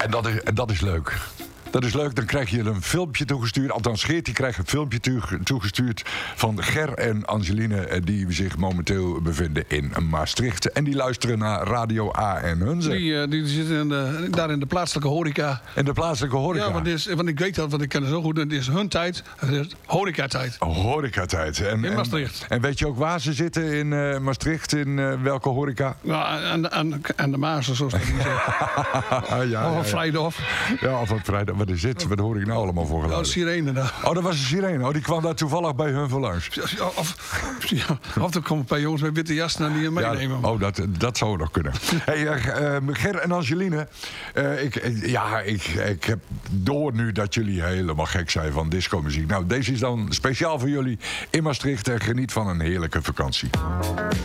En dat is leuk. Dat is leuk, dan krijg je een filmpje toegestuurd. Althans, Geert die krijgt een filmpje toegestuurd van Ger en Angeline, die zich momenteel bevinden in Maastricht. En die luisteren naar Radio A en Hunze. Die zitten daar in de plaatselijke horeca. In de plaatselijke horeca? Ja, want ik weet dat, want ik ken het zo goed. Het is hun tijd, het is horecatijd. Horecatijd. In Maastricht. En weet je ook waar ze zitten in Maastricht? In welke horeca? Ja, aan de Maas, zoals dat niet zeggen. Ja, of Vrijdof. Ja, of Vrijdof. Wat is dit? Wat hoor ik nou allemaal voor geluiden? Oh, sirene daar. Oh, dat was een sirene. Oh, die kwam daar toevallig bij hun voorlangs. Of er komen een paar jongens met witte jas naar die meenemen. Ja, dat zou nog kunnen. Hey, Ger en Angeline. Ik heb door nu dat jullie helemaal gek zijn van discomuziek. Nou, deze is dan speciaal voor jullie in Maastricht. En geniet van een heerlijke vakantie.